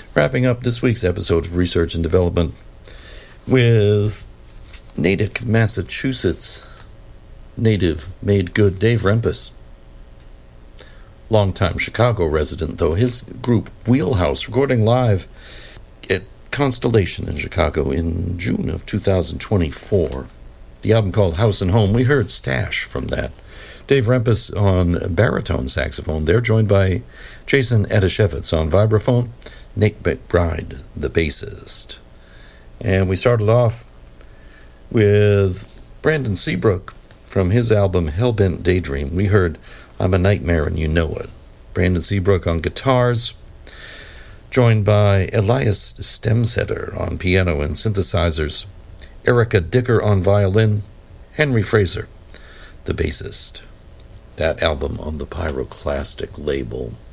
Wrapping up this week's episode of Research and Development with Natick, Massachusetts native made good Dave Rempis. Longtime Chicago resident, though, his group Wheelhouse recording live at Constellation in Chicago in June of 2024. The album called House and Home. We heard Stash from that. Dave Rempis on baritone saxophone. They're joined by Jason Edashevitz on vibraphone, Nick McBride, the bassist. And we started off with Brandon Seabrook from his album Hellbent Daydream. We heard I'm a Nightmare and You Know It. Brandon Seabrook on guitars, joined by Elias Stemsetter on piano and synthesizers, Erica Dicker on violin, Henry Fraser, the bassist. That album on the Pyroclastic label.